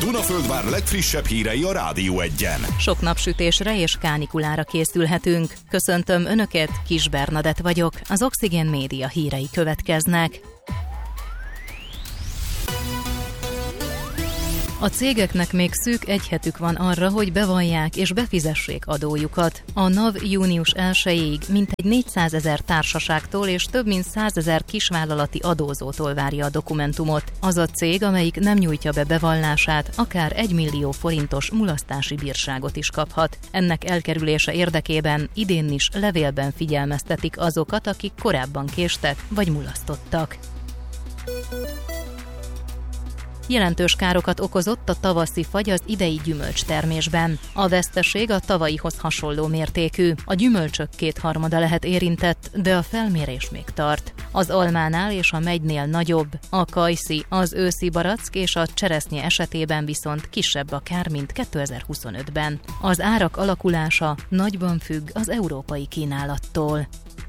Dunaföldvár legfrissebb hírei a Rádió Egyen. Sok napsütésre és kánikulára készülhetünk. Köszöntöm Önöket, Kis Bernadett vagyok. Az Oxigén Média hírei következnek. A cégeknek még szűk egy hetük van arra, hogy bevallják és befizessék adójukat. A NAV június 1-ig mintegy 400 000 társaságtól és több mint 100 000 kisvállalati adózótól várja a dokumentumot. Az a cég, amelyik nem nyújtja be bevallását, akár 1 millió forintos mulasztási bírságot is kaphat. Ennek elkerülése érdekében idén is levélben figyelmeztetik azokat, akik korábban késtek vagy mulasztottak. Jelentős károkat okozott a tavaszi fagy az idei gyümölcstermésben. A veszteség a tavalyihoz hasonló mértékű. A gyümölcsök 2/3 lehet érintett, de a felmérés még tart. Az almánál és a megynél nagyobb, a kajszi, az őszi barack és a cseresznye esetében viszont kisebb a kár, mint 2025-ben. Az árak alakulása nagyban függ az európai kínálattól.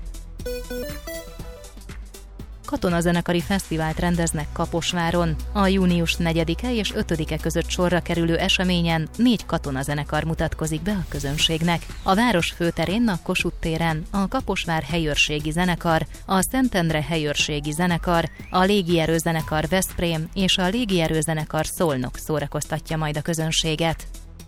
Katonazenekari fesztivált rendeznek Kaposváron. A június 4-e és 5-e között sorra kerülő eseményen 4 katonazenekar mutatkozik be a közönségnek. A város főterén, a Kossuth téren a Kaposvár helyőrségi zenekar, a Szentendre helyőrségi zenekar, a légierőzenekar Veszprém és a légierőzenekar Szolnok szórakoztatja majd a közönséget.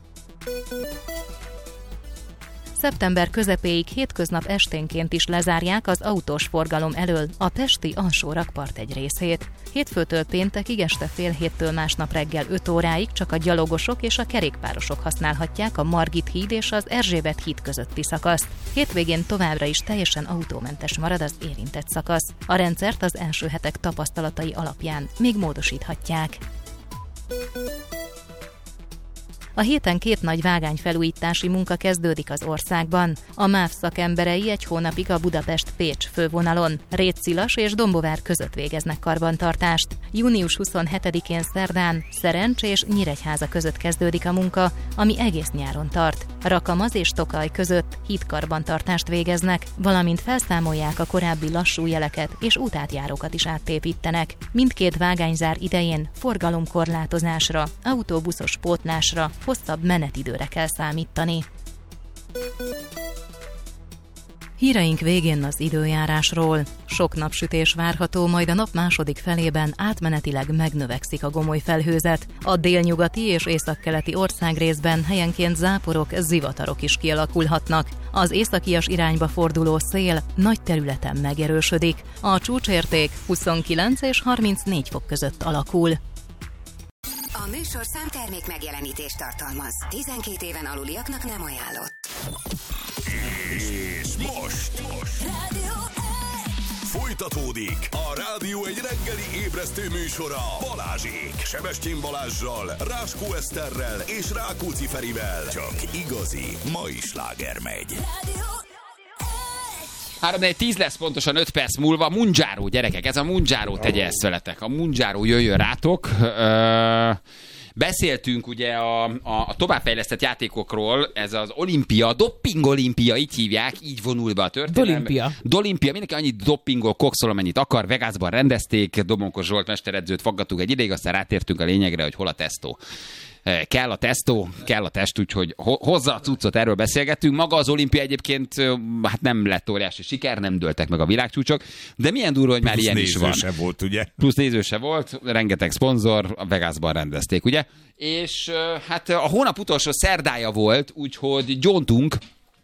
Szeptember közepéig hétköznap esténként is lezárják az autós forgalom elől a pesti alsó rakpart egy részét. Hétfőtől péntekig este fél héttől másnap reggel 5 óráig csak a gyalogosok és a kerékpárosok használhatják a Margit híd és az Erzsébet híd közötti szakaszt. Hétvégén továbbra is teljesen autómentes marad az érintett szakasz. A rendszert az első hetek tapasztalatai alapján még módosíthatják. A héten 2 nagy vágányfelújítási munka kezdődik az országban. A MÁV szakemberei 1 hónapig a Budapest-Pécs fővonalon, Rétszilas és Dombovár között végeznek karbantartást. Június 27-én szerdán Szerencs és Nyíregyháza között kezdődik a munka, ami egész nyáron tart. Rakamaz és Tokaj között hídkarbantartást végeznek, valamint felszámolják a korábbi lassú jeleket és útátjárókat is áttépítenek. Mindkét vágányzár idején forgalomkorlátozásra, autóbuszos pótlásra, hosszabb menetidőre kell számítani. Híreink végén az időjárásról. Sok napsütés várható, majd a nap második felében átmenetileg megnövekszik a gomoly felhőzet. A délnyugati és északkeleti országrészben helyenként záporok, zivatarok is kialakulhatnak. Az északias irányba forduló szél nagy területen megerősödik. A csúcsérték 29 és 34 fok között alakul. A műsor számtermék megjelenítést tartalmaz. 12 éven aluliaknak nem ajánlott. És most Rádió folytatódik a Rádió egy reggeli ébresztő műsora Balázsék. Sebestyén Balázssal, Ráskó Eszterrel és Rákóczi Ferivel. Csak igazi mai sláger megy. 3-4-10 lesz pontosan 5 perc múlva. Munjaro, gyerekek, ez a Munjaro, tegye ezt veletek. A Munjaro jöjjön rátok. Beszéltünk ugye a továbbfejlesztett játékokról, ez az olimpia, dopping olimpia, így hívják, így vonul be a történelembe. Dolimpia, mindenki annyit doppingol, kokszol, amennyit akar, Vegasban rendezték, Domonkos Zsolt mesteredzőt faggattuk egy ideig, aztán rátértünk a lényegre, hogy hol a tesztó. Kell a tesztó, kell a test, úgyhogy hozza a cuccot, erről beszélgettünk. Maga az olimpia egyébként hát nem lett óriási siker, nem dőltek meg a világcsúcsok, de milyen durva, hogy már ilyen is van. Plusz néző se volt, ugye? Plusz néző se volt, rengeteg szponzor, a Vegasban rendezték, ugye? És hát a hónap utolsó szerdája volt, úgyhogy gyóntunk,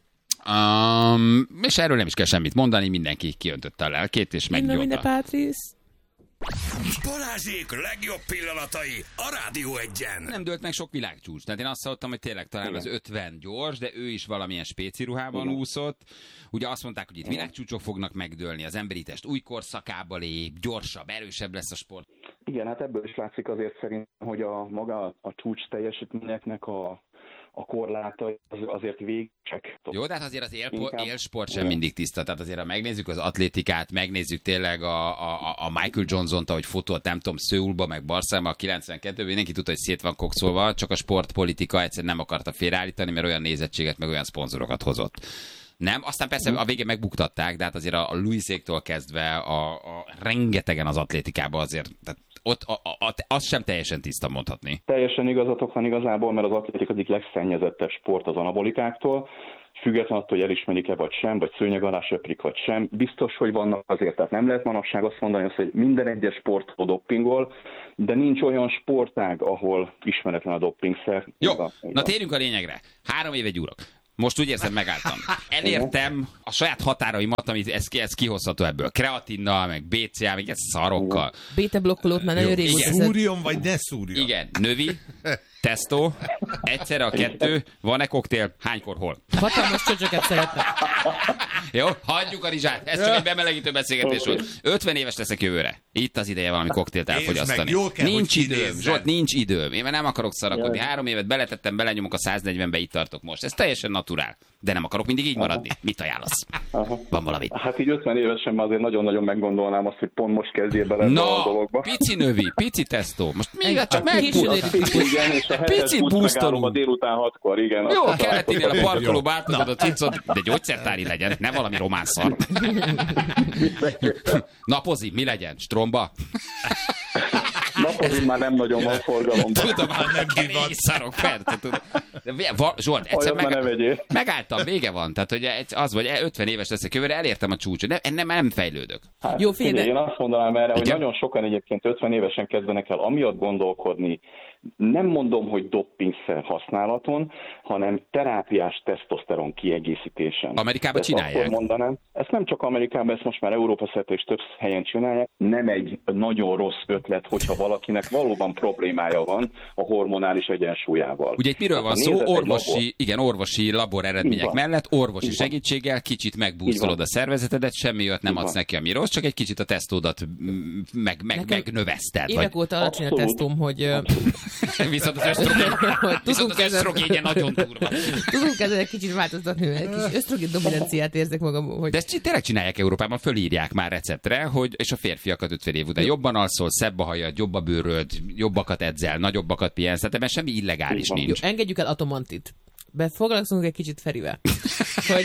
és erről nem is kell semmit mondani, mindenki kiöntötte a lelkét, és meggyónta. Balázsék legjobb pillanatai a Rádió Egyen. Nem dőlt meg sok világcsúcs. Tehát én azt hallottam, hogy tényleg talán az 50 gyors, de ő is valamilyen spéci ruhában úszott. Ugye azt mondták, hogy itt világcsúcsok fognak megdőlni, az emberi test új korszakába lép, gyorsabb, erősebb lesz a sport. Igen, hát ebből is látszik azért szerint, hogy a csúcs teljesítményeknek a korlátai azért végsek. Jó, de hát azért az élsport sem mindig tiszta. Tehát azért, ha megnézzük az atlétikát, megnézzük tényleg a Michael Johnson-t, ahogy fotólt, nem tudom, Szöulba, meg Barcelonában a 92-ben, mindenki tudta, hogy szét van kokszolva, csak a sportpolitika egyszerűen nem akarta félreállítani, mert olyan nézettséget, meg olyan szponzorokat hozott. Nem? Aztán persze a végén megbuktatták, de hát azért a Louiséktól kezdve a rengetegen az atlétikában azért, tehát ott azt sem teljesen tiszta mondhatni. Teljesen igazatok van igazából, mert az atlétika egyik legszennyezettebb sport az anabolikáktól. Független attól, hogy elismerik-e vagy sem, vagy szőnyeg alá söprik vagy sem, biztos, hogy vannak azért, tehát nem lehet manapság azt mondani, hogy minden egyes sportról doppingol, de nincs olyan sportág, ahol ismeretlen a doppingszer. Jó, na térjünk a lényegre. 3 éve gyúrok. Most úgy érzem, megálltam. Elértem a saját határaimat, amit ez kihozható ebből. Kreatinnal, meg BCA, meg szarokkal. Beta-blokkolót már nagyon régóta. Szúrjon, vagy ne szúrjon? Igen, növi, tesztó, egyszerre a 2, van-e koktél, hánykor, hol? Hatalmas csöcsöket szeretnek. Jó, hagyjuk a rizsát. Ez csak egy bemelegítő beszélgetés volt. 50 éves leszek jövőre. Itt az ideje valami koktélt elfogyasztani. Nincs időm, Zsolt, nincs időm. Én már nem akarok szarakodni. 3 évet beletettem, belenyomok a 140-be, itt tartok most. Ez teljesen naturál. De nem akarok mindig így maradni. Mit ajánlasz? Van valami? Hát így 50 évesen már azért nagyon-nagyon meggondolnám azt, hogy pont most kezdjél bele a dologba. Pici növi, pici tesztó. Most még csak pici busztolunk. A délután 6-kor, igen. Jó, a keletinél a parkolóba átadod a cicot, de gyógyszertári legyen, ne valami román szar. Napozi, mi legyen? Stromba? Napozunk már nem nagyon van forgalom. Tudom, nem divat. Szarok, persze. Zsolt, egyszer megálltam, vége van. Tehát, hogy az vagy 50 éves leszek jövőre, elértem a csúcsot. Nem fejlődök. Hát, jó, figyelj, én azt mondanám erre, hogy nagyon sokan egyébként 50 évesen kezdenek el amiatt gondolkodni, nem mondom, hogy doppingszer használaton, hanem terápiás tesztoszteron kiegészítésen. Amerikában csinálják. Mondanám, ezt nem csak Amerikában, ezt most már Európa szerte és több helyen csinálják. Nem egy nagyon rossz ötlet, hogyha valakinek valóban problémája van a hormonális egyensúlyával. Ugye itt miről van szó? Orvosi labor eredmények mellett, orvosi segítséggel kicsit megbúszolod a szervezetedet, semmi olyat nem adsz neki, ami rossz, csak egy kicsit a tesztódat megnöveszted. Évek óta alacsony a tesztom, hogy... Viszont az ösztrogénje nagyon durva. Tudunk ezen egy kicsit változtatni, egy kis ösztrogén dominanciát érzek magam. Hogy... De ezt tényleg csinálják Európában, fölírják már receptre, hogy és a férfiakat 50 év után jobban alszol, szebb a hajad, jobb a bőröd, jobbakat edzel, nagyobbakat pihensz, tehát ebben semmi illegális nincs. Jó, engedjük el Atomantit. Foglalkozunk egy kicsit Ferivel. Hogy,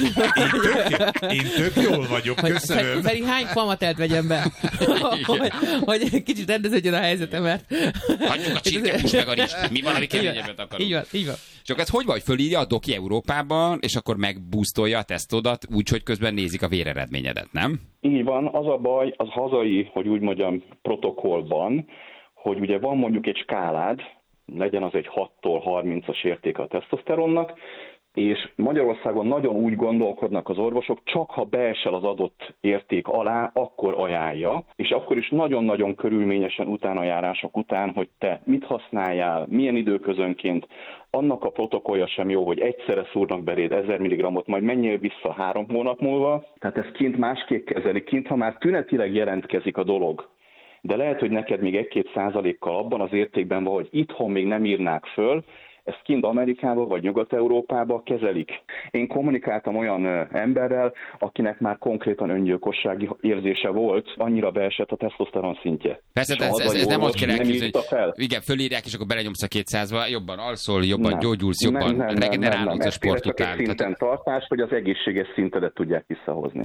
én tök jól vagyok, köszönöm. Feri, hány pamatelt vegyem be? hogy egy kicsit rendeződjön a helyzetem, mert... Hagyjuk a csirkepust meg a rizst. Mi van, ami keményebbet akarunk? Így van. Csak ez hogy vagy, fölírja a doki Európában, és akkor megboostolja a tesztodat, úgyhogy közben nézik a véreredményedet, nem? Így van, az a baj, az hazai, hogy úgy mondjam, protokollban, hogy ugye van mondjuk egy skálád, legyen az egy 6-tól 30-as értéke a tesztoszteronnak, és Magyarországon nagyon úgy gondolkodnak az orvosok, csak ha beesel az adott érték alá, akkor ajánlja, és akkor is nagyon-nagyon körülményesen utánajárások után, hogy te mit használjál, milyen időközönként, annak a protokollja sem jó, hogy egyszerre szúrnak beléd 1000 mg-ot, majd menjél vissza 3 hónap múlva. Tehát ez kint másképp kezelik, kint ha már tünetileg jelentkezik a dolog, de lehet, hogy neked még 1-2% abban az értékben van, hogy itthon még nem írnák föl, ezt kint Amerikában vagy Nyugat-Európában kezelik. Én kommunikáltam olyan emberrel, akinek már konkrétan öngyilkossági érzése volt, annyira beesett a tesztoszteron szintje. Persze, ez nem ott kell elképzelni, hogy igen, fölírják, és akkor belenyomsz a 200-ba, jobban alszol, jobban gyógyulsz, jobban regenerálódsz a sport után. Egy szinten tartás, hogy az egészséges szintedet tudják visszahozni.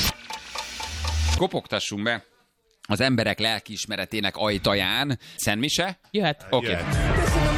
Kopogtassunk be az emberek lelkiismeretének ajtaján. Szentmise? Jöhet. Oké.